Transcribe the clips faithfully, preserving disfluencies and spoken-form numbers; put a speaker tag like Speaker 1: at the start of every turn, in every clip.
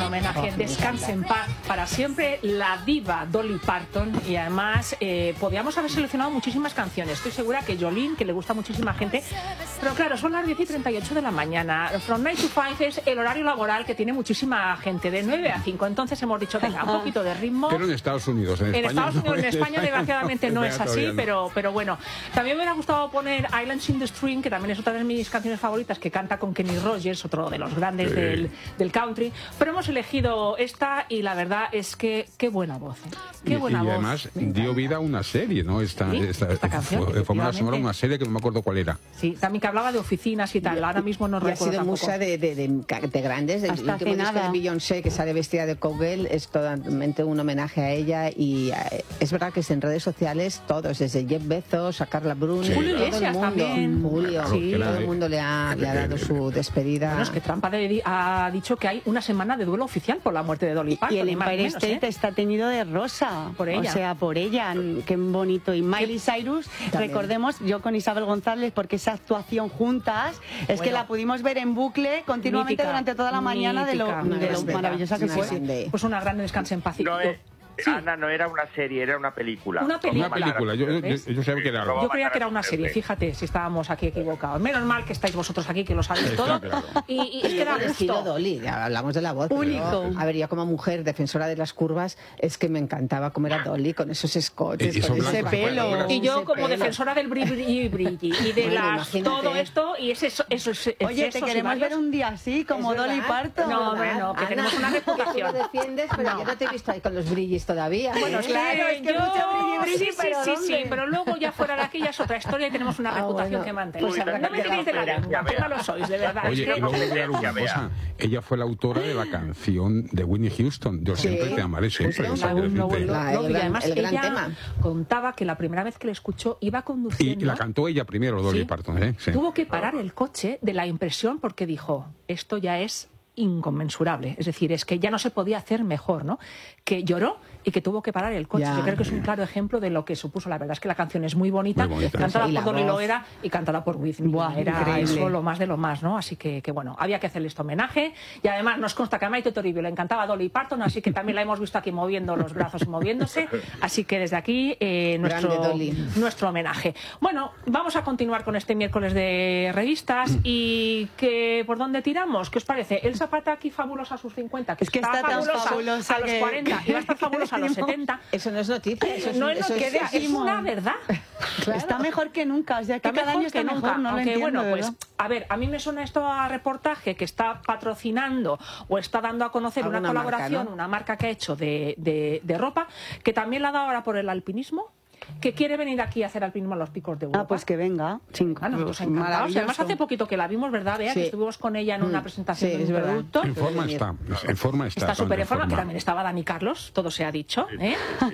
Speaker 1: homenaje, descanse en paz para siempre, la diva Dolly Parton. Y además eh, podíamos haber seleccionado muchísimas canciones. Estoy segura que Jolene, que le gusta a muchísima gente, pero claro, son las diez y treinta y ocho de la mañana. From nine to five es el horario laboral que tiene muchísima gente, de nueve a cinco. Entonces hemos dicho, venga, un poquito de ritmo.
Speaker 2: Pero en Estados Unidos, en,
Speaker 1: en
Speaker 2: España
Speaker 1: Estados Unidos,
Speaker 2: no
Speaker 1: en
Speaker 2: es
Speaker 1: España desgraciadamente no es así,
Speaker 2: no.
Speaker 1: pero, pero bueno. También me hubiera gustado poner Islands in the Stream, que también es otra de mis canciones favoritas, que canta con Kenny Rogers, otro de los grandes sí. del, del country. Pero hemos elegido esta y la verdad es que qué buena voz. ¿eh? Qué
Speaker 2: y,
Speaker 1: buena
Speaker 2: y
Speaker 1: voz.
Speaker 2: además dio vida a una serie, ¿no? Esta,
Speaker 1: ¿Sí?
Speaker 2: esta,
Speaker 1: esta canción.
Speaker 2: Fue, fue una sonora, una serie que no me acuerdo cuál era.
Speaker 1: Sí, también que hablaba de oficinas y tal. Ahora mismo no
Speaker 3: y
Speaker 1: recuerdo
Speaker 3: ha sido
Speaker 1: tampoco.
Speaker 3: musa de, de, de, de grandes. El
Speaker 4: Hasta
Speaker 3: último disco de Beyoncé, que sale vestida de cowgirl, es totalmente un homenaje a ella. Y eh, es verdad que es en redes sociales todos, desde Jeff Bezos a Carla Bruni,
Speaker 1: sí. Julio
Speaker 3: todo el mundo,
Speaker 1: también.
Speaker 3: Julio,
Speaker 1: sí.
Speaker 3: todo el mundo le ha, le ha dado su despedida.
Speaker 1: Bueno, es que Trump ha dicho que hay una semana de duelo oficial por la muerte de Dolly Parton.
Speaker 4: Y el Empire
Speaker 1: menos,
Speaker 4: State
Speaker 1: ¿eh?
Speaker 4: está teñido de rosa.
Speaker 1: Por ella.
Speaker 4: O sea, por ella. Qué bonito. Y Miley Cyrus, también. Recordemos, yo con Isabel González, porque esa actuación juntas, es bueno, que la pudimos ver en bucle continuamente mítica, durante toda la mañana mítica, de lo, de lo maravillosa que fue.
Speaker 1: Pues una gran descanso en paz.
Speaker 5: No es... Sí. Ana, no era una serie, era una película.
Speaker 1: Una película.
Speaker 2: Una película. Yo, yo, yo sabía que era algo.
Speaker 1: Yo creía que era una serie, fíjate, si estábamos aquí equivocados. Menos mal que estáis vosotros aquí, que lo sabéis todo. Y, y es que da gusto.
Speaker 3: Dolly, ya hablamos de la voz.
Speaker 4: Único.
Speaker 3: Pero, a ver, yo como mujer, defensora de las curvas, es que me encantaba cómo era Dolly, con esos escotes,
Speaker 2: y
Speaker 3: con ese
Speaker 4: pelo.
Speaker 1: Y yo como
Speaker 3: pelo.
Speaker 1: defensora del brilli brilli y de
Speaker 3: bueno,
Speaker 1: las todo esto, y es eso. eso es,
Speaker 4: Oye, te queremos ver un día así, como Dolly Parton.
Speaker 1: No, bueno, que
Speaker 3: Ana,
Speaker 1: tenemos una reputación.
Speaker 3: Tú lo defiendes, pero no. yo no te he visto ahí con los brillis todavía.
Speaker 1: Bueno,
Speaker 3: ¿eh?
Speaker 1: Claro, es que
Speaker 4: yo...
Speaker 1: mucho brilli, brilli,
Speaker 4: sí,
Speaker 1: pero sí, sí, sí,
Speaker 4: ¿dónde?
Speaker 1: pero luego ya fuera de aquí ya es otra historia y tenemos una
Speaker 3: ah,
Speaker 1: reputación
Speaker 3: bueno.
Speaker 1: que mantener.
Speaker 5: Pues,
Speaker 1: no me tiréis de la lengua, que no lo sois, de verdad.
Speaker 2: Oye,
Speaker 1: es que...
Speaker 2: y luego voy a dar una cosa. Ella fue la autora de la canción de Whitney Houston, Yo
Speaker 3: sí.
Speaker 2: siempre te amaré, siempre.
Speaker 3: Pues
Speaker 2: o sea,
Speaker 1: no, no,
Speaker 3: la,
Speaker 1: no,
Speaker 3: el,
Speaker 1: y además
Speaker 3: el gran
Speaker 1: ella
Speaker 3: tema.
Speaker 1: contaba que la primera vez que le escuchó iba conduciendo.
Speaker 2: Y la cantó ella primero, Dolly
Speaker 1: ¿sí?
Speaker 2: Parton. ¿eh? Sí.
Speaker 1: Tuvo que parar el coche de la impresión porque dijo, esto ya es inconmensurable, es decir, es que ya no se podía hacer mejor, ¿no? Que lloró y que tuvo que parar el coche.
Speaker 3: Ya.
Speaker 1: Yo creo que es un claro ejemplo de lo que supuso. La verdad es que la canción es muy bonita,
Speaker 2: muy bonita.
Speaker 1: cantada
Speaker 3: Sí,
Speaker 1: por Dolly
Speaker 3: voz.
Speaker 1: Loera y cantada por Whitney.
Speaker 4: Buah,
Speaker 1: era
Speaker 4: increíble.
Speaker 1: eso lo más de lo más, ¿no? Así que, que bueno, había que hacerle este homenaje y además nos consta que a Maite Toribio le encantaba Dolly Parton, así que también la hemos visto aquí moviendo los brazos y moviéndose, así que desde aquí eh, nuestro, nuestro homenaje. Bueno, vamos a continuar con este miércoles de revistas y que ¿por dónde tiramos? ¿Qué os parece? Elsa Pataki fabulosa a sus cincuenta, que
Speaker 4: es que
Speaker 1: está,
Speaker 4: está tan
Speaker 1: fabulosa,
Speaker 4: fabulosa
Speaker 1: a los
Speaker 4: que...
Speaker 1: cuarenta y va a estar fabulosa a los setenta.
Speaker 3: Eso no es noticia, eso es,
Speaker 1: no es
Speaker 3: eso
Speaker 1: noticia,
Speaker 3: es,
Speaker 1: es una verdad.
Speaker 4: Claro. Está mejor que nunca, o sea, que
Speaker 1: Está
Speaker 4: cada
Speaker 1: mejor
Speaker 4: año está
Speaker 1: que
Speaker 4: mejor,
Speaker 1: nunca.
Speaker 4: no lo
Speaker 1: Aunque,
Speaker 4: entiendo,
Speaker 1: bueno, pues,
Speaker 4: ¿verdad?
Speaker 1: a ver, a mí me suena esto a reportaje que está patrocinando o está dando a conocer una
Speaker 3: Alguna
Speaker 1: colaboración,
Speaker 3: marca, ¿no?
Speaker 1: una marca que ha hecho de, de, de ropa, que también la da ahora por el alpinismo, que quiere venir aquí a hacer alpinismo a los picos de Europa.
Speaker 4: Ah, pues que venga. Cinco.
Speaker 1: Ah, nosotros encantados. Además, hace poquito que la vimos, ¿verdad, Bea?
Speaker 3: Sí.
Speaker 1: Que estuvimos con ella en una
Speaker 3: Mm.
Speaker 1: presentación
Speaker 3: Sí,
Speaker 1: de
Speaker 3: es
Speaker 1: un
Speaker 3: verdad.
Speaker 1: producto.
Speaker 2: En forma está, en forma está.
Speaker 1: Está súper en forma, que
Speaker 2: forma.
Speaker 1: también estaba Dani Carlos, todo se ha dicho. ¿eh?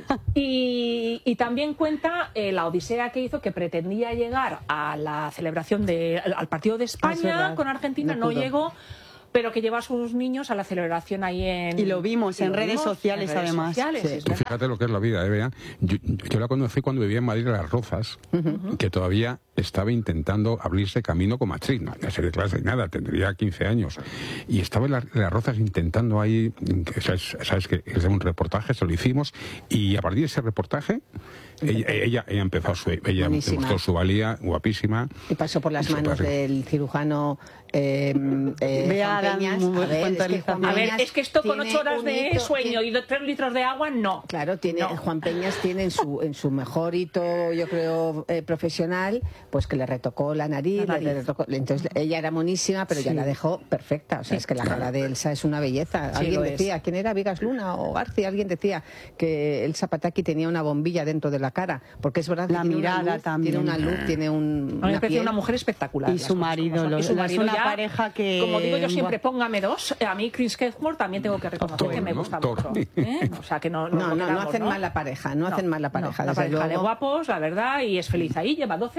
Speaker 1: Y, y también cuenta eh, la odisea que hizo, que pretendía llegar a la celebración de, al, al partido de España con Argentina, no,
Speaker 3: no
Speaker 1: llegó, pero que lleva a sus niños a la celebración ahí en...
Speaker 4: Y lo vimos en redes sociales,
Speaker 1: en redes
Speaker 4: además.
Speaker 1: sociales,
Speaker 3: Sí.
Speaker 1: es
Speaker 2: Tú
Speaker 1: verdad.
Speaker 2: fíjate lo que es la vida, ¿eh, Bea? Yo, yo la conocí cuando vivía en Madrid, en Las Rozas, uh-huh. que todavía estaba intentando abrirse camino como actriz. No, no sé de clase ni nada, tendría quince años. Y estaba en, la, en Las Rozas intentando ahí, que sabes, sabes que es un reportaje, se lo hicimos, y a partir de ese reportaje, ella, ella, ella empezó su, ella mostró su valía, guapísima.
Speaker 3: Y pasó por las manos
Speaker 2: super...
Speaker 3: del cirujano eh, eh,
Speaker 4: Vea,
Speaker 3: Juan Peñas.
Speaker 4: muy
Speaker 3: A ver, es que Juan
Speaker 1: A ver,
Speaker 3: Peñas
Speaker 1: es que esto con
Speaker 3: tiene
Speaker 1: ocho horas
Speaker 3: un
Speaker 1: de
Speaker 3: hito,
Speaker 1: sueño
Speaker 3: tiene-
Speaker 1: y de tres litros de agua, no.
Speaker 3: Claro, tiene
Speaker 1: No.
Speaker 3: Juan Peñas tiene en su en su mejor hito, yo creo, eh, profesional, pues que le retocó la nariz,
Speaker 1: La nariz.
Speaker 3: Le retocó, entonces ella era monísima, pero ya
Speaker 4: Sí.
Speaker 3: la dejó perfecta. O sea,
Speaker 1: Sí.
Speaker 3: es que la cara de Elsa es una belleza.
Speaker 1: Sí,
Speaker 3: Alguien
Speaker 1: lo es.
Speaker 3: decía, ¿quién era? Vigas Luna o García, alguien decía que Elsa Pataki tenía una bombilla dentro de la cara, porque es verdad que
Speaker 4: La
Speaker 3: tiene
Speaker 4: mirada
Speaker 3: una luz,
Speaker 4: también.
Speaker 3: tiene una luz, tiene un,
Speaker 1: A mí me
Speaker 3: una
Speaker 1: pareció
Speaker 3: piel.
Speaker 1: una mujer espectacular.
Speaker 4: Y
Speaker 1: las
Speaker 4: su
Speaker 1: cosas
Speaker 4: marido,
Speaker 1: como son.
Speaker 4: lo-
Speaker 1: Y su
Speaker 4: es
Speaker 1: marido
Speaker 4: una
Speaker 1: ya,
Speaker 4: pareja que...
Speaker 1: como digo yo siempre,
Speaker 4: Buah.
Speaker 1: póngame dos. A mí Chris Hemsworth también tengo que reconocer
Speaker 2: Thor,
Speaker 1: que me
Speaker 2: ¿no?
Speaker 1: gusta
Speaker 2: Thor.
Speaker 1: mucho. ¿eh? O sea, que no,
Speaker 3: No, no, no
Speaker 1: quedamos,
Speaker 3: hacen mal la pareja, no, hacen mal la pareja.
Speaker 1: No, la
Speaker 3: desde
Speaker 1: pareja de
Speaker 3: luego.
Speaker 1: guapos, la verdad, y es feliz ahí. Lleva doce años en Australia.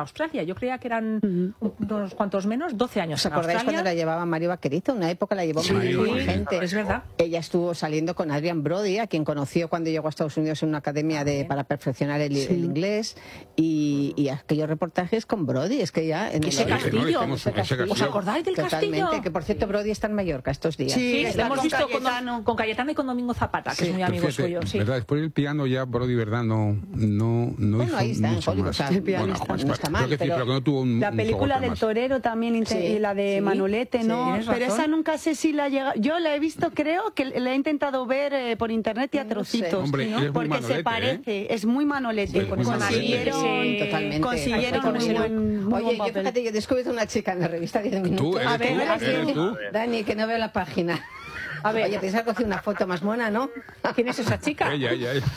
Speaker 1: Australia. Yo creía que eran uh-huh. unos cuantos menos, doce años.
Speaker 3: ¿Os acordáis cuando la llevaba Mario Vaquerizo? Una época la llevó
Speaker 1: sí,
Speaker 3: muy
Speaker 1: sí,
Speaker 3: gente.
Speaker 1: Es verdad.
Speaker 3: Ella estuvo saliendo con Adrian Brody, a quien conoció cuando llegó a Estados Unidos en una academia de, para perfeccionar el, sí. el inglés. Y, y aquellos reportajes con Brody, es que ya... En
Speaker 1: ese,
Speaker 3: el,
Speaker 1: castillo,
Speaker 2: no
Speaker 1: ese castillo. ¿Os acordáis del
Speaker 3: Totalmente,
Speaker 1: castillo?
Speaker 3: que por cierto Brody está en Mallorca estos días.
Speaker 1: Sí,
Speaker 3: sí
Speaker 1: lo hemos visto con, con Cayetano y con Domingo Zapata, que sí. es muy amigo
Speaker 2: fíjate,
Speaker 1: suyo. Sí.
Speaker 2: ¿verdad? Después del piano ya Brody, ¿verdad? No, no, no
Speaker 3: bueno,
Speaker 2: hizo
Speaker 3: ahí está,
Speaker 2: mucho
Speaker 3: en
Speaker 2: más.
Speaker 3: O sea, el piano bueno, está, no está mal,
Speaker 2: pero, pero, pero que no tuvo un,
Speaker 4: la película
Speaker 2: un
Speaker 4: del
Speaker 2: más.
Speaker 4: torero también, sí. y la de sí. Manolete, ¿no?
Speaker 1: Sí,
Speaker 4: pero esa nunca sé si la llega. Yo la he visto, creo que la he intentado ver eh, por internet y a trocitos. No sé.
Speaker 2: Hombre,
Speaker 4: ¿no?
Speaker 2: es
Speaker 4: porque
Speaker 2: Manolete,
Speaker 4: se parece,
Speaker 2: ¿eh?
Speaker 4: es muy Manolete.
Speaker 2: Sí,
Speaker 4: consiguieron,
Speaker 3: sí, totalmente.
Speaker 4: consiguieron muy
Speaker 3: Consiguieron.
Speaker 4: buen, muy
Speaker 3: Oye,
Speaker 4: buen
Speaker 3: yo
Speaker 4: papel.
Speaker 3: fíjate, yo he descubierto una chica en la revista diez minutos.
Speaker 2: ¿Tú? ¿Eres
Speaker 3: a ver,
Speaker 2: tú? ¿Eres tú?
Speaker 3: Dani, que no veo la página. A ver, oye, pensaba que hacía una foto más mona, ¿no?
Speaker 1: ¿Quién es esa chica?
Speaker 2: Ella, ella, ella.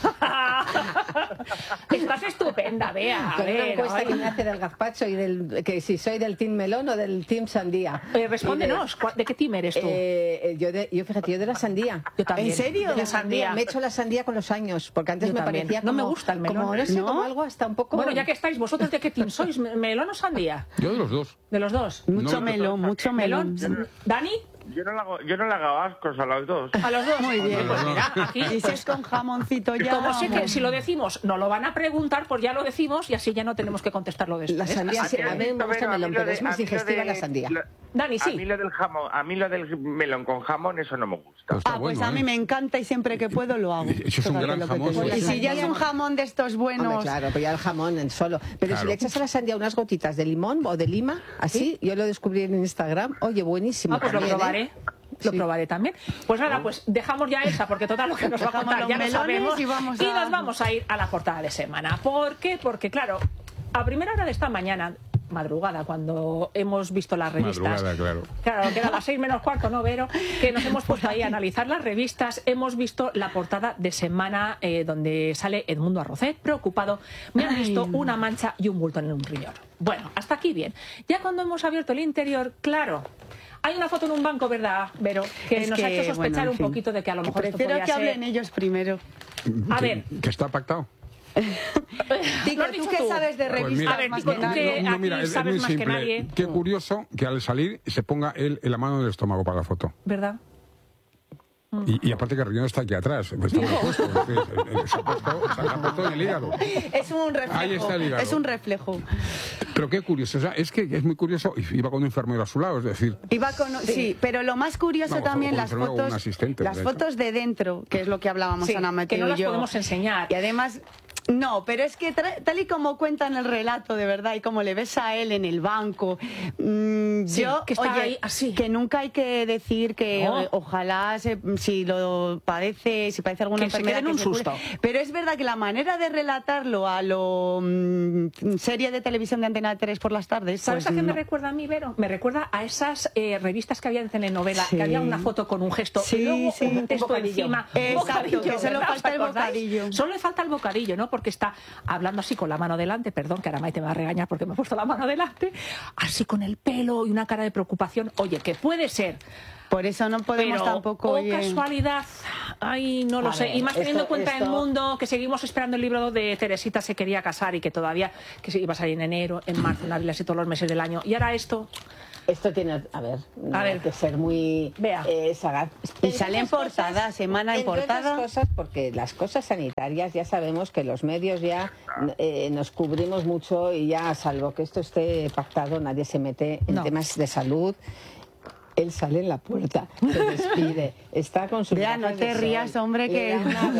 Speaker 1: Estás estupenda, Bea.
Speaker 3: Con una encuesta ay. que me hace del gazpacho y del que si soy del team melón o del team sandía.
Speaker 1: Eh, respóndenos, de, ¿de qué team eres tú?
Speaker 3: Eh, yo, de, yo, fíjate, yo de la sandía.
Speaker 1: Yo también.
Speaker 4: ¿En serio?
Speaker 3: De la sandía. Me he hecho la sandía con los años, porque antes
Speaker 1: yo
Speaker 3: me
Speaker 1: también.
Speaker 3: parecía como...
Speaker 1: No me gusta el melón.
Speaker 3: Como ahora sí,
Speaker 1: ¿no?
Speaker 3: como algo hasta un poco...
Speaker 1: Bueno, ya que estáis, ¿vosotros de qué team sois? ¿Melón o sandía?
Speaker 2: Yo de los dos.
Speaker 1: ¿De los dos?
Speaker 4: Mucho
Speaker 2: no,
Speaker 4: melón, mucho melón.
Speaker 1: melón. ¿Dani?
Speaker 5: Yo no, le hago, yo no le hago ascos a los dos.
Speaker 1: A los dos.
Speaker 4: Muy bien.
Speaker 1: Pues mira, aquí.
Speaker 4: Y si es con jamoncito ya.
Speaker 1: Como sé que si lo decimos no lo van a preguntar, pues ya lo decimos y así ya no tenemos que contestarlo de esto.
Speaker 3: La sandía, sí, a mí me gusta el melón, pero es más digestiva la sandía.
Speaker 5: Lo,
Speaker 1: Dani, sí.
Speaker 5: A mí lo del jamón, a mí lo del melón con jamón, eso no me gusta.
Speaker 4: Ah, pues a mí me encanta y siempre que puedo lo hago.
Speaker 2: Eso es un gran jamón.
Speaker 4: Y si ya es un jamón de estos buenos...
Speaker 3: Hombre, claro, pero ya el jamón en solo. Pero claro. si le echas a la sandía unas gotitas de limón o de lima, así, ¿sí? Yo lo descubrí en Instagram. Oye, buenísimo.
Speaker 1: Ah, pues
Speaker 3: también,
Speaker 1: lo probaré.
Speaker 3: ¿eh?
Speaker 1: Lo
Speaker 3: sí.
Speaker 1: probaré también. Pues nada, pues dejamos ya esa, porque total lo que nos va a contar ya lo sabemos.
Speaker 4: Y, vamos
Speaker 1: y
Speaker 4: a...
Speaker 1: nos vamos a ir a la portada de semana. ¿Por qué? Porque, claro, a primera hora de esta mañana, madrugada, cuando hemos visto las revistas.
Speaker 2: Madrugada, claro.
Speaker 1: Claro, que era las seis menos cuarto, ¿no, Vero? Que nos hemos puesto ahí a analizar las revistas. Hemos visto la portada de semana eh, donde sale Edmundo Arrocet, preocupado. Me han visto una mancha y un bulto en un riñón. Bueno, hasta aquí bien. Ya cuando hemos abierto el interior, claro... Hay una foto en un banco, ¿verdad, Vero? Que
Speaker 4: es
Speaker 1: nos
Speaker 4: que,
Speaker 1: ha hecho sospechar
Speaker 4: bueno, en
Speaker 1: un
Speaker 4: fin.
Speaker 1: poquito de que a lo mejor
Speaker 4: Prefiero
Speaker 1: esto podía
Speaker 4: que
Speaker 1: ser...
Speaker 4: hablen ellos primero.
Speaker 1: A
Speaker 2: que,
Speaker 1: ver.
Speaker 2: Que está pactado.
Speaker 4: Tico, ¿tú qué sabes de revistas?
Speaker 2: Pues mira,
Speaker 1: a ver,
Speaker 4: más
Speaker 1: Tico,
Speaker 4: que
Speaker 1: tú
Speaker 4: nadie?
Speaker 1: que
Speaker 2: no,
Speaker 1: aquí
Speaker 2: mira, es,
Speaker 1: sabes
Speaker 2: es muy
Speaker 1: más
Speaker 2: simple.
Speaker 1: que nadie.
Speaker 2: Qué curioso que al salir se ponga él en la mano del estómago para la foto.
Speaker 1: ¿Verdad?
Speaker 2: Y, y aparte que el riñón está aquí atrás, pues está puesto, es decir, se ha puesto, se ha puesto en el hígado.
Speaker 4: Es un reflejo.
Speaker 2: Ahí está el hígado.
Speaker 4: Es un reflejo.
Speaker 2: Pero qué curioso, o sea, es que es muy curioso, iba con un enfermero a su lado, es decir...
Speaker 4: Iba con, sí. sí, pero lo más curioso
Speaker 2: Vamos,
Speaker 4: también,
Speaker 2: con
Speaker 4: las fotos,
Speaker 2: asistente,
Speaker 4: las
Speaker 2: de
Speaker 4: fotos de dentro, que es lo que hablábamos
Speaker 1: Sí,
Speaker 4: Ana Mateo
Speaker 1: que no las
Speaker 4: y yo.
Speaker 1: podemos enseñar.
Speaker 4: Y además... No, pero es que tal y como cuentan el relato, de verdad, y como le ves a él en el banco, mmm,
Speaker 1: Sí,
Speaker 4: yo,
Speaker 1: que está
Speaker 4: oye,
Speaker 1: ahí así.
Speaker 4: que nunca hay que decir que
Speaker 1: No.
Speaker 4: eh, ojalá se- si lo padece, si padece alguna
Speaker 1: Que se
Speaker 4: enfermedad
Speaker 1: quede en
Speaker 4: que
Speaker 1: un
Speaker 4: se cure.
Speaker 1: susto.
Speaker 4: Pero es verdad que la manera de relatarlo a lo mm, serie de televisión de Antena tres por las tardes,
Speaker 1: ¿Sabes
Speaker 4: pues
Speaker 1: a qué me
Speaker 4: no.
Speaker 1: recuerda a mí, Vero? Me recuerda a esas eh, revistas que había en telenovela,
Speaker 4: Sí.
Speaker 1: que había una foto con un gesto
Speaker 4: Sí,
Speaker 1: y luego
Speaker 4: sí,
Speaker 1: un texto
Speaker 3: bocadillo.
Speaker 1: encima.
Speaker 4: Exacto,
Speaker 1: Bocadillo,
Speaker 4: que solo
Speaker 1: ¿verdad?
Speaker 4: falta
Speaker 1: ¿Os
Speaker 4: el
Speaker 1: acordáis?
Speaker 4: bocadillo.
Speaker 1: Solo le falta el bocadillo, ¿no? Porque está hablando así con la mano delante, perdón, que ahora Maite me va a regañar porque me he puesto la mano delante, así con el pelo y una cara de preocupación. Oye, que puede ser...
Speaker 4: Por eso no podemos
Speaker 1: Pero,
Speaker 4: tampoco...
Speaker 1: o
Speaker 4: oye,
Speaker 1: casualidad, ay, no lo
Speaker 3: A
Speaker 1: sé.
Speaker 3: ver,
Speaker 1: y más teniendo
Speaker 3: esto-
Speaker 1: en cuenta
Speaker 3: esto-
Speaker 1: el mundo, que seguimos esperando el libro de Teresita se quería casar y que todavía que se iba a salir en enero, en marzo, en abril, así todos los meses del año. Y ahora esto,
Speaker 3: Esto tiene, a ver, no
Speaker 1: A ver.
Speaker 3: hay que ser muy
Speaker 1: Vea.
Speaker 3: eh, sagaz.
Speaker 4: Y sale en portada, semana en
Speaker 3: entre otras
Speaker 4: portada.
Speaker 3: cosas, porque las cosas sanitarias ya sabemos que los medios ya eh, nos cubrimos mucho y ya, salvo que esto esté pactado, nadie se mete en
Speaker 1: No.
Speaker 3: temas de salud. Él sale en la puerta, se despide, está con su...
Speaker 4: Vea, no te rías, hombre, que-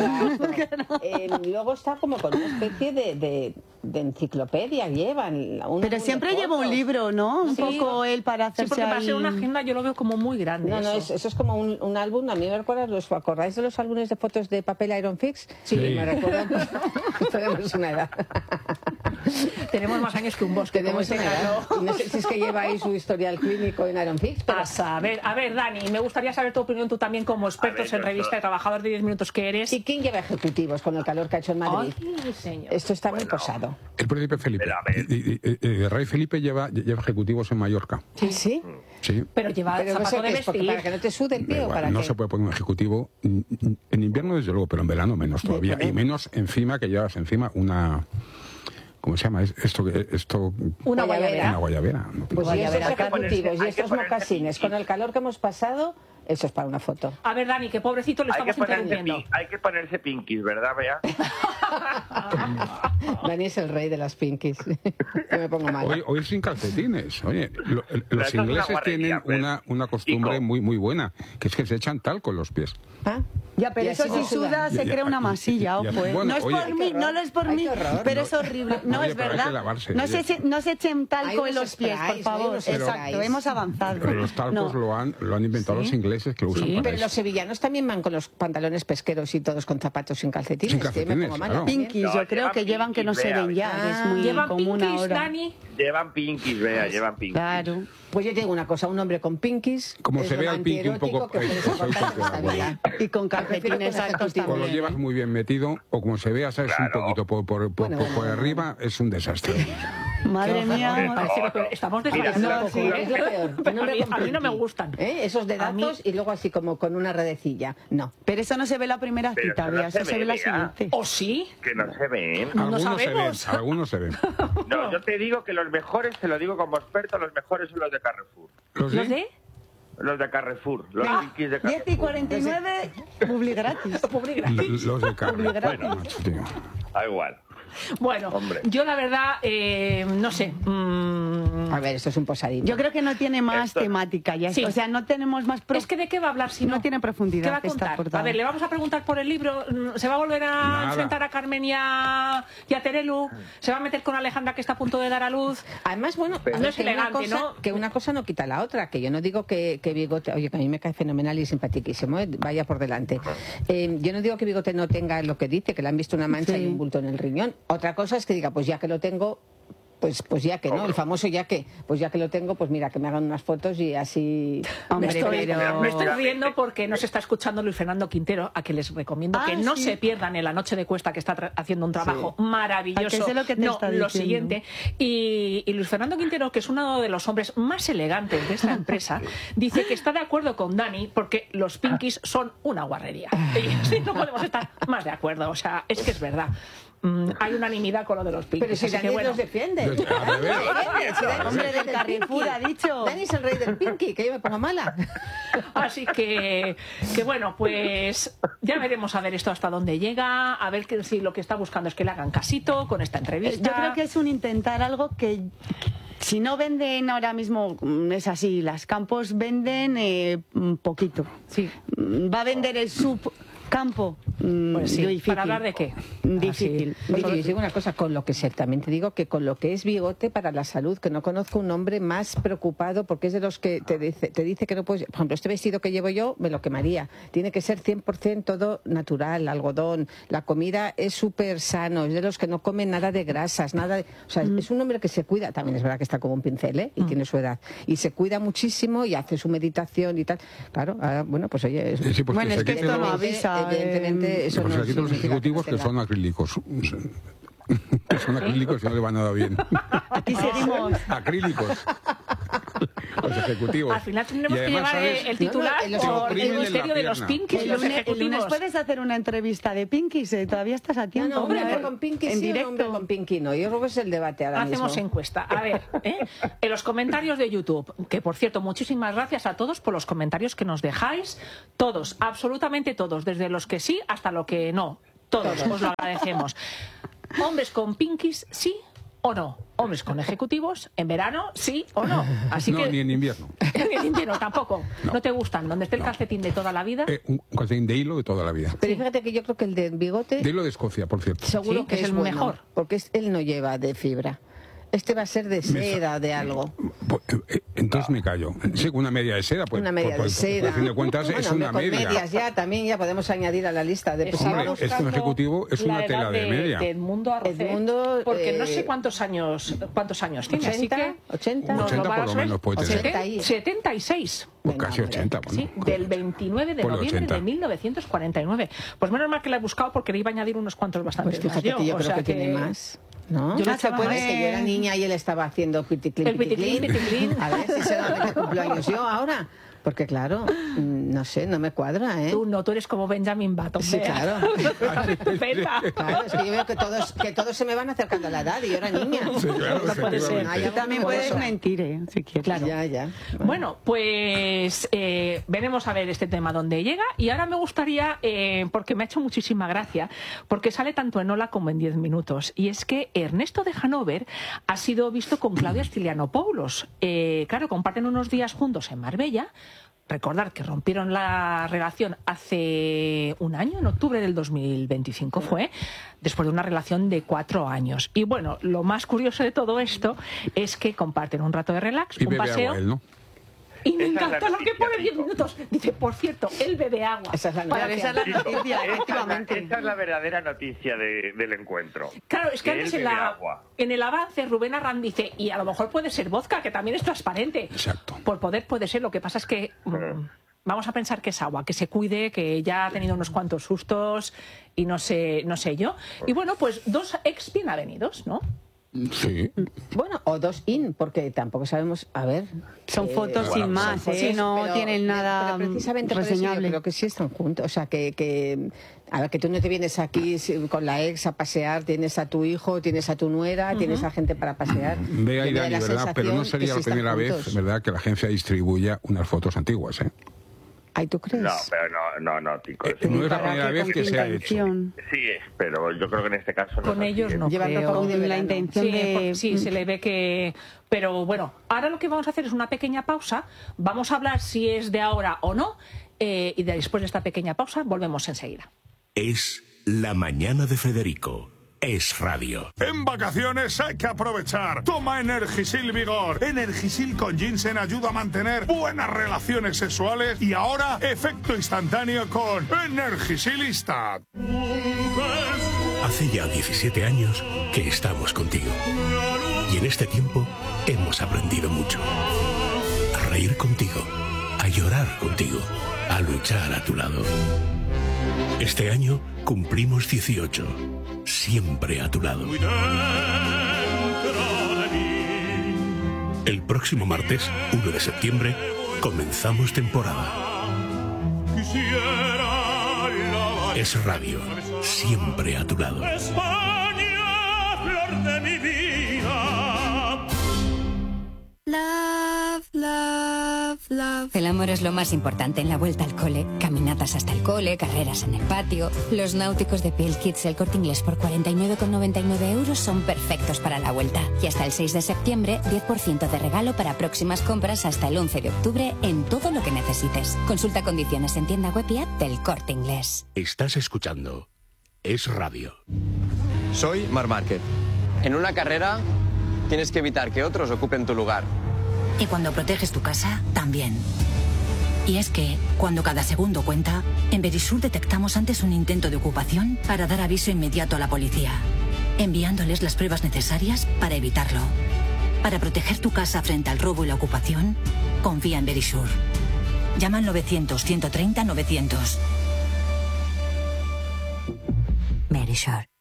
Speaker 3: Eh, luego está como con una especie de, de, de enciclopedia, llevan... un
Speaker 4: Pero
Speaker 3: álbum
Speaker 4: siempre
Speaker 3: de
Speaker 4: lleva un
Speaker 3: fotos.
Speaker 4: libro, ¿no? Un
Speaker 1: Sí.
Speaker 4: poco él para
Speaker 1: sí,
Speaker 4: hacerse
Speaker 1: porque para
Speaker 4: ahí-
Speaker 1: ser una agenda yo lo veo como muy grande.
Speaker 3: No, no,
Speaker 1: eso.
Speaker 3: es- eso es como un, un álbum. A mí me recuerda, ¿os acordáis de los álbumes de fotos de papel Iron Fix?
Speaker 1: Sí.
Speaker 3: Me recuerdan. Tenemos una edad.
Speaker 1: Tenemos más años que un bosque.
Speaker 3: Tenemos
Speaker 1: como
Speaker 3: una
Speaker 1: ese
Speaker 3: edad.
Speaker 1: Carlos.
Speaker 3: Y no sé si es que lleva ahí su historial clínico en Iron Fix, pero...
Speaker 1: A saber, a ver, Dani, me gustaría saber tu opinión, tú también como expertos
Speaker 5: ver,
Speaker 1: en revista
Speaker 5: yo-
Speaker 1: y trabajador de diez minutos que eres.
Speaker 3: ¿Y quién lleva ejecutivos con el calor que ha hecho en Madrid?
Speaker 1: Ay, señor.
Speaker 3: Esto está muy
Speaker 5: Bueno.
Speaker 3: posado.
Speaker 2: El príncipe Felipe.
Speaker 5: Pero a ver.
Speaker 2: Y- y- y- y el rey Felipe lleva, lleva ejecutivos en Mallorca.
Speaker 3: ¿Sí? ¿Sí?
Speaker 2: Sí.
Speaker 1: Pero lleva
Speaker 3: Pero
Speaker 1: zapato
Speaker 3: eso
Speaker 1: de
Speaker 3: que es porque
Speaker 1: vestir.
Speaker 3: para que no te sude el pie
Speaker 2: Da
Speaker 3: o
Speaker 2: igual,
Speaker 3: para
Speaker 2: no
Speaker 3: qué.
Speaker 2: se puede poner un ejecutivo en invierno desde luego, pero en verano menos todavía.
Speaker 3: pero-
Speaker 2: Y menos encima que llevas encima una ¿cómo se llama? Esto, esto
Speaker 1: una guayabera.
Speaker 2: Una guayabera. No,
Speaker 3: pues y estos ejecutivos y estos mocasines, con el calor que hemos pasado, eso es para una foto.
Speaker 1: A ver, Dani, que pobrecito le
Speaker 5: hay
Speaker 1: estamos
Speaker 5: que
Speaker 1: interrumpiendo.
Speaker 5: Pin, hay que ponerse pinkies, ¿verdad, Bea?
Speaker 3: Dani es el rey de las pinkies. Yo me pongo mal.
Speaker 2: Hoy, hoy sin calcetines. Oye, lo, los
Speaker 5: Pero
Speaker 2: ingleses
Speaker 5: una
Speaker 2: tienen
Speaker 5: pues,
Speaker 2: una, una costumbre muy muy buena, que es que se echan talco en los pies.
Speaker 3: ¿Ah?
Speaker 4: Ya, pero eso si suda se crea una masilla, ojo. Bueno, no es por
Speaker 2: oye,
Speaker 4: mí, no lo es por mí, pero
Speaker 2: no,
Speaker 4: es horrible. No
Speaker 2: oye,
Speaker 4: es verdad.
Speaker 2: Lavarse,
Speaker 4: no, se, no se echen talco en los
Speaker 3: sprays,
Speaker 4: pies, por favor.
Speaker 3: Pero,
Speaker 4: exacto, hemos avanzado.
Speaker 2: Pero los talcos
Speaker 4: no.
Speaker 2: lo, han, lo han inventado
Speaker 1: ¿Sí?
Speaker 2: los ingleses, que lo usan
Speaker 1: Sí,
Speaker 2: para
Speaker 3: pero
Speaker 2: eso.
Speaker 3: los sevillanos también van con los pantalones pesqueros y todos con zapatos sin calcetines.
Speaker 2: Sin calcetines,
Speaker 3: que me pongo mala
Speaker 2: claro.
Speaker 3: también.
Speaker 4: Pinkies,
Speaker 5: No,
Speaker 4: yo creo que llevan que no se ven ya,
Speaker 3: Ah,
Speaker 4: es muy
Speaker 1: ¿Llevan
Speaker 4: común
Speaker 1: pinkies,
Speaker 4: ahora.
Speaker 1: Dani?
Speaker 5: Llevan pinkies, Bea, llevan pinkies.
Speaker 4: Claro.
Speaker 3: Pues yo te digo una cosa, un hombre con pinkies
Speaker 2: Como
Speaker 3: es
Speaker 2: se
Speaker 3: lo
Speaker 2: ve al pinky un poco-
Speaker 3: antierótico que puede
Speaker 2: eso,
Speaker 3: soportar
Speaker 2: eso,
Speaker 3: esta
Speaker 2: eso,
Speaker 3: vida.
Speaker 4: Y con
Speaker 3: Prefiero
Speaker 4: calcetines
Speaker 3: con
Speaker 4: altos
Speaker 3: ejecutivo.
Speaker 2: O lo
Speaker 4: también.
Speaker 2: llevas muy bien metido, o como se vea, sabes,
Speaker 5: Claro.
Speaker 2: un poquito por, por, por,
Speaker 3: Bueno,
Speaker 2: por,
Speaker 3: bueno,
Speaker 2: por
Speaker 3: bueno.
Speaker 2: arriba, es un desastre.
Speaker 4: Madre
Speaker 1: Me
Speaker 4: mía.
Speaker 1: parece lo peor. Estamos desvariando
Speaker 5: Mira,
Speaker 1: un
Speaker 5: no,
Speaker 1: poco,
Speaker 5: sí,
Speaker 1: ¿eh?
Speaker 3: Es lo peor. Un
Speaker 1: A
Speaker 3: hombre
Speaker 1: mí,
Speaker 3: con
Speaker 1: a mí no me
Speaker 3: pinky.
Speaker 1: gustan.
Speaker 3: ¿Eh? Esos de
Speaker 1: A mí-
Speaker 3: datos y luego así como con una redecilla. No.
Speaker 4: Pero eso no se ve la primera
Speaker 5: Pero
Speaker 4: cita,
Speaker 5: eso no
Speaker 4: Bea,
Speaker 5: se
Speaker 4: eso se
Speaker 5: ve,
Speaker 4: ve la
Speaker 5: Bea.
Speaker 4: siguiente.
Speaker 1: ¿O sí?
Speaker 5: Que no se ven.
Speaker 1: No
Speaker 2: Algunos se ven,
Speaker 1: sabemos.
Speaker 2: algunos se ven.
Speaker 5: No, yo te digo que los mejores, te lo digo como experto, los mejores son los de Carrefour.
Speaker 2: ¿Los
Speaker 1: ¿Los
Speaker 2: de?
Speaker 1: de?
Speaker 5: Los de Carrefour, los
Speaker 4: Ah,
Speaker 5: pinkies de
Speaker 4: diez y
Speaker 5: Carrefour.
Speaker 4: cuarenta y nueve, publi gratis.
Speaker 1: Publi
Speaker 2: Los
Speaker 1: gratis.
Speaker 2: los de carne.
Speaker 4: Obligatorio.
Speaker 2: Bueno, macho, tío.
Speaker 5: Da igual.
Speaker 1: Bueno,
Speaker 5: Hombre.
Speaker 1: yo la verdad, eh, no sé. mm,
Speaker 3: A ver, esto es un posadito.
Speaker 4: Yo creo que no tiene más
Speaker 5: Esto-
Speaker 4: temática ya.
Speaker 1: Sí.
Speaker 4: O sea, no tenemos más... pro-
Speaker 1: Es que de qué va a hablar si no,
Speaker 4: No tiene profundidad
Speaker 1: ¿Qué va a
Speaker 4: esta
Speaker 1: contar?
Speaker 4: portada.
Speaker 1: A ver, le vamos a preguntar por el libro. ¿Se va a volver a
Speaker 2: Nada.
Speaker 1: enfrentar a Carmen y a, y a Terelu? ¿Se va a meter con Alejandra, que está a punto de dar a luz?
Speaker 3: Además, bueno,
Speaker 5: Pero
Speaker 3: a
Speaker 1: no
Speaker 3: ver,
Speaker 1: es
Speaker 3: que una
Speaker 1: elegante,
Speaker 3: cosa,
Speaker 1: ¿no?
Speaker 3: que una cosa no quita la otra, que yo no digo que, que Bigote, oye, que a mí me cae fenomenal y simpatiquísimo, ¿eh? Vaya por delante. Eh, yo no digo que Bigote no tenga lo que dice, que le han visto una mancha
Speaker 4: Sí.
Speaker 3: y un bulto en el riñón. Otra cosa es que diga, pues ya que lo tengo, pues, pues ya que, ¿no? El famoso ya que, pues ya que lo tengo, pues mira, que me hagan unas fotos y así...
Speaker 4: Hombre,
Speaker 1: me estoy,
Speaker 4: pero-
Speaker 1: me estoy riendo porque nos está escuchando Luis Fernando Quintero, a que les recomiendo
Speaker 4: Ah,
Speaker 1: que no
Speaker 4: sí.
Speaker 1: se pierdan en la noche de cuesta, que está tra- haciendo un trabajo
Speaker 4: ¿A
Speaker 1: maravilloso.
Speaker 4: que sé lo que te
Speaker 1: no,
Speaker 4: está
Speaker 1: lo
Speaker 4: diciendo?
Speaker 1: siguiente. Y, y Luis Fernando Quintero, que es uno de los hombres más elegantes de esta empresa, dice que está de acuerdo con Dani porque los pinkies son una guarrería. Y sí, no podemos estar más de acuerdo. O sea, es que es verdad. Mm, hay unanimidad con lo de los pinkies.
Speaker 3: Pero si
Speaker 1: así que,
Speaker 3: Dani
Speaker 1: bueno.
Speaker 3: los defiende.
Speaker 2: Los- a
Speaker 3: Dani
Speaker 2: ver.
Speaker 3: los defiende, si Dani es
Speaker 4: Hombre
Speaker 3: el
Speaker 4: del
Speaker 3: rey
Speaker 4: Carrefour,
Speaker 3: pinky.
Speaker 4: ha dicho.
Speaker 3: Dani es el rey del pinky, que yo me pongo mala.
Speaker 1: Así que, que bueno, pues ya veremos a ver esto hasta dónde llega, a ver que, si lo que está buscando es que le hagan casito con esta entrevista.
Speaker 4: Yo creo que es un intentar algo que... Si no venden ahora mismo, mm, es así, las campos venden eh, mm, poquito.
Speaker 1: Sí.
Speaker 4: Mm, Va a vender el subcampo. mm,
Speaker 1: Pues sí,
Speaker 4: difícil.
Speaker 1: ¿para hablar de qué?
Speaker 4: Difícil.
Speaker 1: Así.
Speaker 3: Oye, yo os digo una cosa, con lo que sé, también te digo que con lo que es Bigote para la salud, que no conozco un hombre más preocupado, porque es de los que te dice, te dice que no puedes, por ejemplo, este vestido que llevo yo me lo quemaría, tiene que ser cien por ciento todo natural, algodón, la comida es súper sano, es de los que no comen nada de grasas, nada de, o sea,
Speaker 1: Mm.
Speaker 3: es un hombre que se cuida, también es verdad que está como un pincel, ¿eh? Y tiene su edad, y se cuida muchísimo y hace su meditación y tal, claro, ahora, bueno, pues oye, es,
Speaker 2: Sí, porque
Speaker 4: Bueno,
Speaker 2: se
Speaker 4: es que
Speaker 2: quiten
Speaker 4: esto no
Speaker 2: los-
Speaker 4: avisa.
Speaker 3: evidentemente eso
Speaker 2: Pues
Speaker 3: no
Speaker 2: aquí todos los
Speaker 3: significa
Speaker 2: ejecutivos que
Speaker 3: tenga-
Speaker 2: son acrílicos. Que son acrílicos y no le va nada bien.
Speaker 4: Aquí seguimos.
Speaker 2: Acrílicos. Los ejecutivos.
Speaker 1: Al final tendremos
Speaker 2: Y
Speaker 1: que
Speaker 2: además,
Speaker 1: llevar
Speaker 2: ¿sabes?
Speaker 1: el titular
Speaker 3: No, no,
Speaker 2: se
Speaker 1: por
Speaker 2: oprimen
Speaker 1: el
Speaker 2: en
Speaker 1: misterio
Speaker 2: la
Speaker 1: de los
Speaker 2: pierna.
Speaker 1: pinkies y
Speaker 4: El
Speaker 1: los
Speaker 4: lunes, el
Speaker 1: ejecutivos.
Speaker 4: lunes puedes hacer una entrevista de Pinkies, eh, todavía estás a
Speaker 3: No,
Speaker 4: tiempo.
Speaker 3: no, hombre,
Speaker 4: Mira,
Speaker 3: con Pinky
Speaker 4: en
Speaker 3: sí, un hombre
Speaker 4: directo.
Speaker 3: con Pinky no. Yo creo que es el debate ahora
Speaker 1: Hacemos
Speaker 3: mismo.
Speaker 1: encuesta. A ver, ¿eh? En los comentarios de YouTube, que por cierto, muchísimas gracias a todos por los comentarios que nos dejáis. Todos, absolutamente todos, desde los que sí hasta lo que no. Todos, os lo agradecemos. Hombres con pinkies, sí o no. Hombres con ejecutivos, en verano, sí o no. Así
Speaker 2: No,
Speaker 1: que...
Speaker 2: ni en invierno.
Speaker 1: Ni en invierno tampoco. No.
Speaker 2: No.
Speaker 1: te gustan. Donde esté el calcetín de toda la vida.
Speaker 2: Eh, un calcetín de hilo de toda la vida.
Speaker 3: Pero fíjate que yo creo que el de Bigote
Speaker 2: De hilo de Escocia, por cierto.
Speaker 3: seguro
Speaker 1: Sí,
Speaker 3: que
Speaker 1: es
Speaker 3: es
Speaker 1: el
Speaker 3: bueno,
Speaker 1: mejor.
Speaker 3: porque es- él no lleva de fibra. Este va a ser de seda, de algo.
Speaker 2: Pues, eh, entonces me callo. Sí, una media de seda. Pues,
Speaker 3: Una media
Speaker 2: pues,
Speaker 3: de
Speaker 2: pues,
Speaker 3: seda.
Speaker 2: Por fin de cuentas
Speaker 3: Bueno,
Speaker 2: es
Speaker 3: hombre,
Speaker 2: una
Speaker 3: con
Speaker 2: media.
Speaker 3: medias ya también ya podemos añadir a la lista de
Speaker 1: Estaba
Speaker 2: Hombre,
Speaker 3: pesados.
Speaker 2: es que un
Speaker 1: buscando
Speaker 2: ejecutivo es una
Speaker 1: la
Speaker 2: tela
Speaker 1: edad
Speaker 2: de media.
Speaker 1: de Edmundo Arrocer,
Speaker 3: Edmundo,
Speaker 1: porque no
Speaker 3: eh,
Speaker 1: sé cuántos años cuántos años tiene, así
Speaker 3: ochenta,
Speaker 1: que
Speaker 3: ochenta.
Speaker 1: nos
Speaker 2: ochenta
Speaker 1: lo va a
Speaker 2: por lo
Speaker 1: saber.
Speaker 2: menos puede
Speaker 3: tener.
Speaker 1: Seten-
Speaker 3: ochenta y-
Speaker 1: setenta y seis.
Speaker 2: Pues
Speaker 3: Venga,
Speaker 2: casi
Speaker 3: hombre.
Speaker 2: ochenta. Bueno,
Speaker 1: Sí, del veintinueve de
Speaker 2: Ponle
Speaker 1: noviembre
Speaker 2: ochenta.
Speaker 1: de mil novecientos cuarenta y nueve. Pues menos mal que la he buscado porque le iba a añadir unos cuantos bastantes
Speaker 3: Pues fíjate
Speaker 1: más
Speaker 3: que yo
Speaker 1: o
Speaker 3: creo
Speaker 1: sea
Speaker 3: que, tiene más. ¿No?
Speaker 1: Yo
Speaker 3: no
Speaker 1: no
Speaker 3: se
Speaker 1: sé,
Speaker 3: puede.
Speaker 1: más.
Speaker 3: Es que yo era niña y él estaba haciendo piticlin,
Speaker 1: El piticlin, piticlin.
Speaker 3: A ver si se da de cumpleaños yo ahora. Porque claro, no sé, no me cuadra, ¿eh?
Speaker 1: Tú no, tú eres como Benjamin Button.
Speaker 3: Sí, claro. Claro, es que yo veo que todos, que todos se me van acercando a la edad y yo era niña.
Speaker 2: Sí, claro,
Speaker 1: No puede ser.
Speaker 3: Hay algo
Speaker 4: También
Speaker 3: novedoso.
Speaker 4: puedes mentir, ¿eh? Si quieres.
Speaker 1: Claro.
Speaker 3: Ya, ya.
Speaker 1: Bueno, pues eh, veremos a ver este tema dónde llega. Y ahora me gustaría, eh, porque me ha hecho muchísima gracia, porque sale tanto en Hola como en diez minutos. Y es que Ernesto de Hanover ha sido visto con Claudia Stylianopoulos. Eh, claro, comparten unos días juntos en Marbella. Recordar que rompieron la relación hace un año, en octubre del dos mil veinticinco fue, después de una relación de cuatro años. Y bueno, lo más curioso de todo esto es que comparten un rato de relax,
Speaker 2: Y
Speaker 1: un
Speaker 2: bebe
Speaker 1: paseo.
Speaker 2: agua él, ¿no?
Speaker 1: Y me
Speaker 5: Esa es la
Speaker 1: encanta lo que
Speaker 5: noticia,
Speaker 1: pone diez
Speaker 5: Nico.
Speaker 1: minutos. Dice, por cierto, él bebe agua.
Speaker 3: Esa es la
Speaker 1: Para
Speaker 3: noticia.
Speaker 1: que-
Speaker 4: Esa es la noticia,
Speaker 5: Esa es la-
Speaker 4: efectivamente.
Speaker 5: esa es la verdadera noticia de- del encuentro.
Speaker 1: Claro, es que
Speaker 5: él
Speaker 1: antes en,
Speaker 5: bebe
Speaker 1: la,
Speaker 5: agua.
Speaker 1: en el avance Rubén Arrán dice, y a lo mejor puede ser vodka, que también es transparente.
Speaker 2: Exacto.
Speaker 1: Por poder puede ser, lo que pasa es que mm, vamos a pensar que es agua, que se cuide, que ya ha tenido unos cuantos sustos y no sé, no sé yo. Y bueno, pues dos ex bien avenidos, ¿no?
Speaker 2: Sí.
Speaker 3: Bueno, o dos in, porque tampoco sabemos, a ver...
Speaker 4: Son
Speaker 3: eh,
Speaker 4: fotos
Speaker 2: bueno,
Speaker 4: sin más,
Speaker 3: son
Speaker 4: ¿eh?
Speaker 3: fotos,
Speaker 4: No
Speaker 3: pero-
Speaker 4: tienen nada
Speaker 3: pero precisamente por eso yo
Speaker 4: reseñable.
Speaker 3: creo que sí están juntos, o sea, que, que a ver, que tú no te vienes aquí si- con la ex a pasear, tienes a tu hijo, tienes a tu nuera, tienes a gente para pasear.
Speaker 2: Ve ahí,
Speaker 3: Yo me da
Speaker 2: Dani,
Speaker 3: la
Speaker 2: ¿verdad? Pero no
Speaker 3: sensación
Speaker 2: sería
Speaker 3: que
Speaker 2: la
Speaker 3: sí están
Speaker 2: primera vez,
Speaker 3: juntos.
Speaker 2: ¿verdad?, que la agencia distribuya unas fotos antiguas, ¿eh?
Speaker 3: Ay, ¿tú crees?
Speaker 5: No, pero no, no, no, chicos.
Speaker 2: Eh, no es la
Speaker 4: ¿Para
Speaker 2: primera
Speaker 4: qué?
Speaker 2: vez
Speaker 4: ¿Con
Speaker 2: que
Speaker 4: qué
Speaker 2: se ha
Speaker 4: intención?
Speaker 5: Sí, pero yo creo que en este caso no.
Speaker 1: Con
Speaker 5: es así,
Speaker 1: ellos
Speaker 5: ¿eh?
Speaker 1: no
Speaker 3: Llevan
Speaker 1: creo.
Speaker 3: ropa muy de
Speaker 4: Con la
Speaker 3: verano.
Speaker 4: intención
Speaker 1: Sí,
Speaker 4: de...
Speaker 1: por- sí, se le ve que... Pero bueno, ahora lo que vamos a hacer es una pequeña pausa. Vamos a hablar si es de ahora o no. eh, y después de esta pequeña pausa volvemos enseguida.
Speaker 6: Es La Mañana de Federico. Es radio.
Speaker 7: En vacaciones hay que aprovechar. Toma Energisil Vigor. Energisil con ginseng ayuda a mantener buenas relaciones sexuales y ahora efecto instantáneo con Energisilista.
Speaker 6: Hace ya diecisiete años que estamos contigo. Y en este tiempo hemos aprendido mucho. A reír contigo, a llorar contigo, a luchar a tu lado. Este año cumplimos dieciocho. Siempre a tu lado. El próximo martes, uno de septiembre, comenzamos temporada. Es radio. Siempre a tu lado.
Speaker 8: Love, love, love. El amor es lo más importante en la vuelta al cole. Caminatas hasta el cole, carreras en el patio. Los náuticos de Pale Kids El Corte Inglés por cuarenta y nueve con noventa y nueve euros son perfectos para la vuelta. Y hasta el seis de septiembre, diez por ciento de regalo para próximas compras hasta el once de octubre en todo lo que necesites. Consulta condiciones en tienda web y app del Corte Inglés.
Speaker 6: Estás escuchando Es radio.
Speaker 9: Soy Marc Márquez. En una carrera tienes que evitar que otros ocupen tu lugar.
Speaker 10: Y cuando proteges tu casa, también. Y es que, cuando cada segundo cuenta, en Verisur detectamos antes un intento de ocupación para dar aviso inmediato a la policía, enviándoles las pruebas necesarias para evitarlo. Para proteger tu casa frente al robo y la ocupación, confía en Verisur. Llama al novecientos, ciento treinta, novecientos. Verisur.